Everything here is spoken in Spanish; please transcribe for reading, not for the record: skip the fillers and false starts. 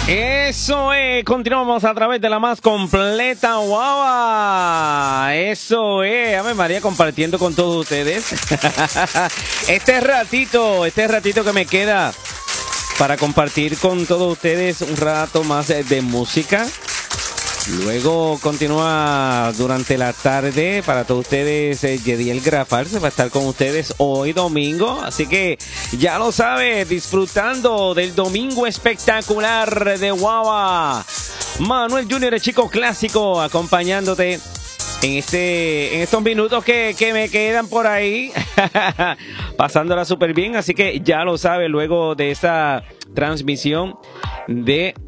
Eso es, continuamos a través de la más completa guava. Eso es, Ave María, compartiendo con todos ustedes. Este ratito que me queda para compartir con todos ustedes un rato más de música. Luego continúa durante la tarde para todos ustedes. Yediel Grafal se va a estar con ustedes hoy domingo, así que ya lo sabe, disfrutando del domingo espectacular de guava. Manuel Junior, el chico clásico, acompañándote en estos minutos que me quedan por ahí, pasándola súper bien. Así que ya lo sabe, luego de esta transmisión de